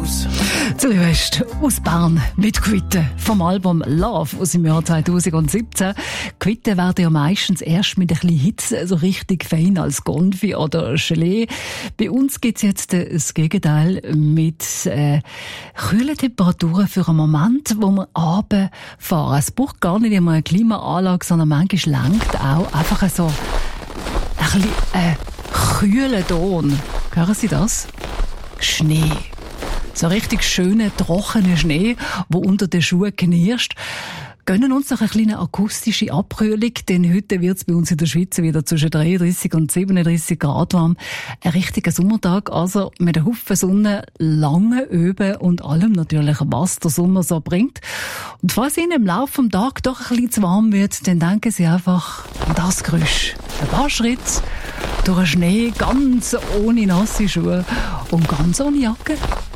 Blues. Zuerst aus Bern mit Quitte vom Album Love aus dem Jahr 2017. Quitte werden ja meistens erst mit ein bisschen Hitze so richtig fein als Konfi oder Gelee. Bei uns gibt's jetzt das Gegenteil mit kühlen Temperaturen für einen Moment, wo wir runterfahren. Es braucht gar nicht immer eine Klimaanlage, sondern manchmal langt auch einfach so ein bisschen kühlen Ton. Hören Sie das? Schnee. So richtig schöner, trockener Schnee, der unter den Schuhen knirscht. Gönnen uns noch eine kleine akustische Abkühlung, denn heute wird es bei uns in der Schweiz wieder zwischen 33 und 37 Grad warm. Ein richtiger Sommertag, also mit einem Haufen Sonne, langen Öben und allem natürlich, was der Sommer so bringt. Und falls Ihnen im Laufe des Tages doch ein bisschen zu warm wird, dann denken Sie einfach an das Geräusch. Ein paar Schritte durch den Schnee, ganz ohne nasse Schuhe und ganz ohne Jacke.